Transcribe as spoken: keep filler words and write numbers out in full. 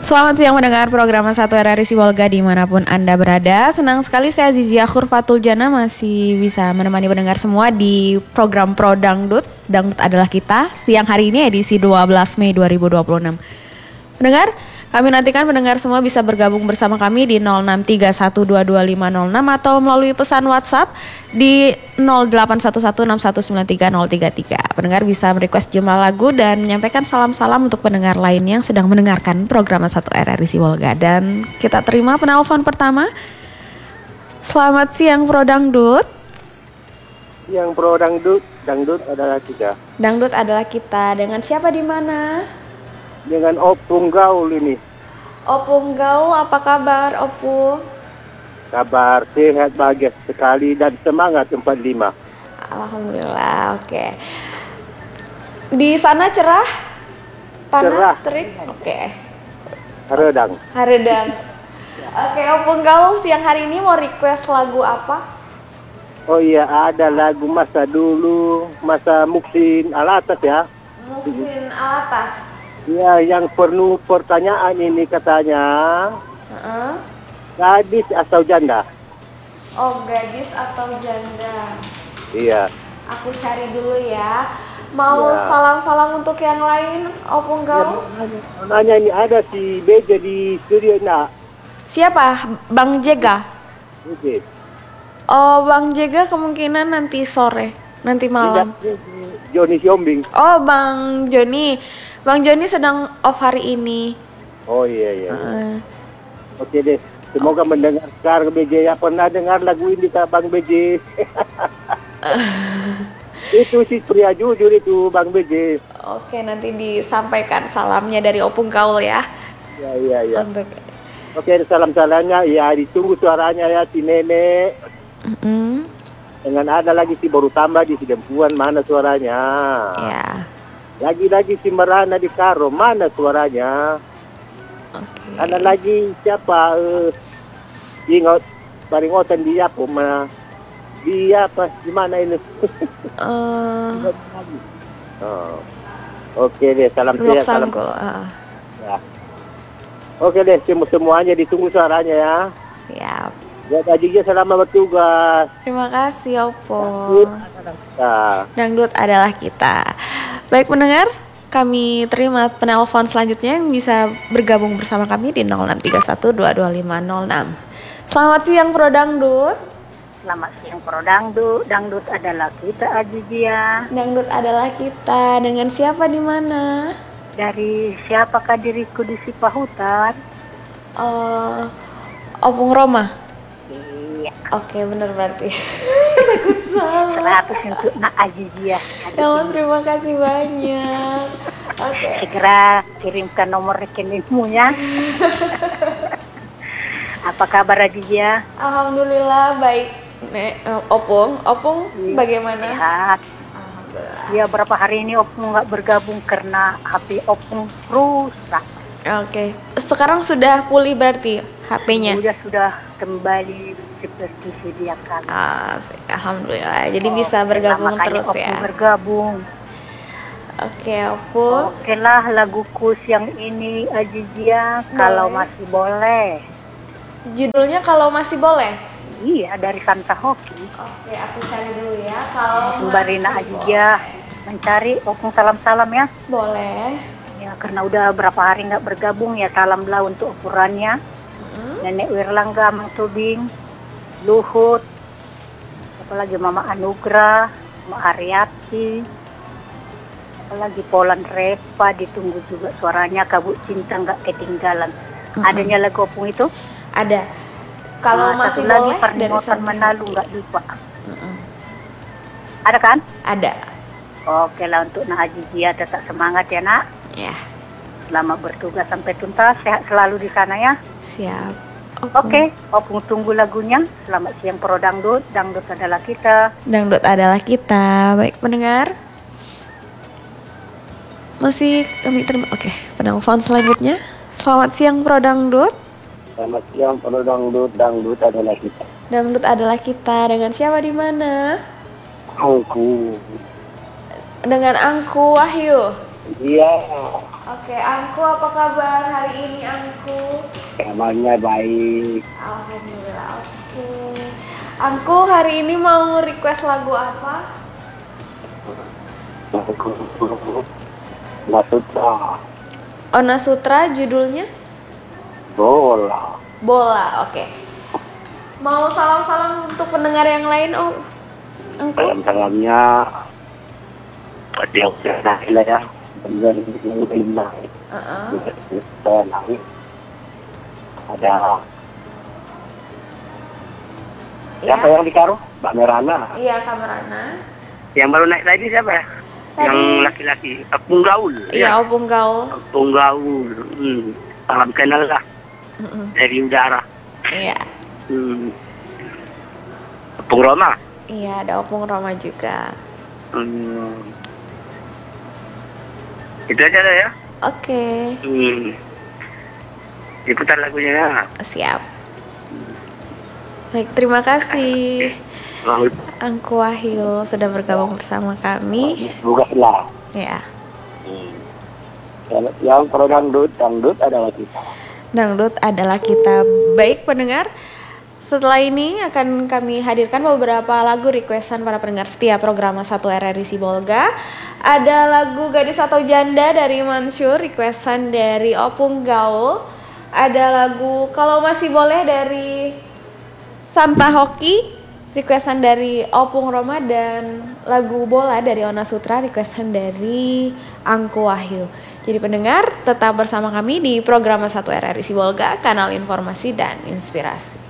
Selamat siang mendengar program satu R R I Sibolga dimanapun Anda berada. Senang sekali saya Zizia Khurfatul Jana masih bisa menemani pendengar semua di program Pro Dangdut. Dangdut adalah kita. Siang hari ini edisi dua belas Mei dua ribu dua puluh enam. Pendengar, kami nantikan pendengar semua bisa bergabung bersama kami di nol enam tiga satu dua dua lima nol enam atau melalui pesan WhatsApp di nol delapan satu satu enam satu sembilan tiga nol tiga tiga. Pendengar bisa merequest jumlah lagu dan menyampaikan salam-salam untuk pendengar lain yang sedang mendengarkan program satu R R I Sibolga. Dan kita terima penelpon pertama. Selamat siang Pro Dangdut. Yang Pro Dangdut, Dangdut adalah kita. Dangdut adalah kita. Dengan siapa di mana? Dengan Opung Gaul ini. Opung Gaul, apa kabar Opung? Kabar sehat, bahagia sekali dan semangat empat lima. Alhamdulillah, oke. Okay. Di sana cerah? Panas, cerah. terik? Oke. Okay. Haredang. Haredang. Oke, okay, Opung Gaul siang hari ini mau request lagu apa? Oh iya, ada lagu masa dulu, masa Muksin Alatas ya. Muksin Alatas. Ya, yang penuh pertanyaan ini katanya. Uh-uh. Gadis atau janda? Oh, gadis atau janda. Iya. Aku cari dulu ya. Mau ya. Salam-salam untuk yang lain, Opung Gaul? Ya, nanya ini ada si B J di studio nak. Siapa? Bang Jega? B J. Oh, Bang Jega kemungkinan nanti sore, nanti malam. Joni Siombing. Oh, Bang Joni. Bang Joni sedang off hari ini. Oh iya iya. Uh. Oke deh. Semoga oh. mendengar sekarang B J. Ya pernah dengar lagu ini Kak Bang B J. Itu si pria jujur itu Bang B J. Oke, nanti disampaikan salamnya dari Opung Gaul ya. Iya iya iya. Untuk... Oke, salam-salamnya ya ditunggu suaranya ya si Nenek. Mm-hmm. Dengan ada lagi si baru tambah di si Dempuan, mana suaranya? Ya. Lagi-lagi si Merana di Karo, mana suaranya? Okay. Ada lagi siapa? Uh, ingat Baringotan dia apa? Mana? Dia apa? Di mana ini? uh... oh. Oke deh, salam sehat, salam. Uh. Ya. Oke deh, semua semuanya ditunggu suaranya ya. Siap. Ya, Ajinya selamat bertugas. Terima kasih, Opung. Dangdut adalah kita. Dangdut adalah kita. Baik pendengar, kami terima penelpon selanjutnya yang bisa bergabung bersama kami di nol enam tiga satu dua dua lima nol enam. Selamat siang Pro Dangdut. Selamat siang Pro Dangdut. Dangdut adalah kita, Azizia. Dangdut adalah kita. Dengan siapa di mana? Dari siapakah diriku di Sipahutan? Uh, Opung Roma. Iya. Oke, benar berarti. Takut salah. Seratus untuk Nak Azizia. Ya, terima kasih banyak. Oke. Okay. Segera kirimkan nomor rekeningmu ya. Apa kabar Azizia? Alhamdulillah baik. Nek, Opung, Opung iya, bagaimana? Sehat. Ya, berapa hari ini Opung nggak bergabung karena H P Opung rusak. Oke, okay. Sekarang sudah pulih berarti H P-nya? Sudah sudah kembali seperti sedia kala. Ah, alhamdulillah. Jadi oh, bisa bergabung nah, terus Opung ya. Bergabung. Oke, okay, Opung. Oke lah laguku yang ini Azizia kalau masih boleh. Judulnya kalau masih boleh? Iya, dari Santa Hoki. Oke, aku cari dulu ya. Kalau Barina Azizia mencari Opung salam-salam ya. Boleh. Ya, karena udah berapa hari nggak bergabung ya, salamlah untuk ukurannya. Mm-hmm. Nenek Wirlangga, Mang Tubing, Luhut, apalagi Mama Anugrah, Mama Ariati, apalagi Polan Repa, ditunggu juga suaranya, Kabut Cinta nggak ketinggalan. Mm-hmm. Adanya lagu Opung itu? Ada. Kalau nah, masih boleh dari Manalu nggak lupa. Mm-hmm. Ada kan? Ada. Oke lah, untuk Nak Azizia tetap semangat ya Nak. Ya. Selamat bertugas sampai tuntas, sehat selalu di sana ya. Siap. Oke, okay. Opung tunggu lagunya. Selamat siang Pro Dangdut. Dangdut adalah kita. Dangdut adalah kita. Baik pendengar. Masih kami terima. Oke, okay. Penelpon selanjutnya. Selamat siang Pro Dangdut. Selamat siang Pro Dangdut. Dangdut adalah kita. Dangdut adalah kita. Dengan siapa di mana? Angku. Dengan Angku Wahyu. Iya. Oke, Angku apa kabar hari ini Angku? Kabarnya baik. Alhamdulillah, oke. Angku hari ini mau request lagu apa? Nasutra. Ona Sutra judulnya? Bola. Bola, oke. Mau salam-salam untuk pendengar yang lain, oh Angku? Salam-salamnya buat yang sudah naik lah ya. Benar yang belum naik. Uh-uh. Sudah naik. Ada Iya. siapa yang di Karo? Mbak Merana. Iya, Kamerana. Yang baru naik tadi siapa ya? Tadi- Yang laki-laki. Apung Gaul. Iya, Opung Gaul. Apung Gaul. Hmm. Salam kenal lah. Mm-mm. Dari udara. Iya. Hmm. Apung Roma. Iya, ada Opung Roma juga. Hmm. Itu aja lah ya. Oke, Hmm. Diputar lagunya ya. siap. Baik, terima kasih Lalu Angku Wahyu sudah bergabung bersama kami. buka lah. Ya, Kalau yang pro dangdut, dangdut adalah kita. dangdut adalah kita. Baik pendengar, setelah ini akan kami hadirkan beberapa lagu requestan para pendengar setia program satu R R I Sibolga. Ada lagu Gadis atau Janda dari Mansur, requestan dari Opung Gaul. Ada lagu Kalau Masih Boleh dari Santa Hoki, requestan dari Opung Roma. Dan lagu Bola dari Ona Sutra, requestan dari Angku Wahyu. Jadi pendengar, tetap bersama kami di program satu R R I Sibolga, kanal informasi dan inspirasi.